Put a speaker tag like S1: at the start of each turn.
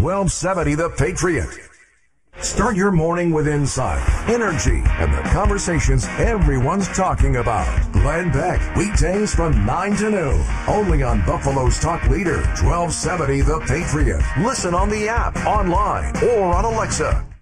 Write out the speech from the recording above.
S1: 1270 The Patriot. Start your morning with insight, energy, and the conversations everyone's talking about. Glenn Beck, weekdays from 9 to noon. Only on Buffalo's Talk Leader, 1270 The Patriot. Listen on the app, online, or on Alexa.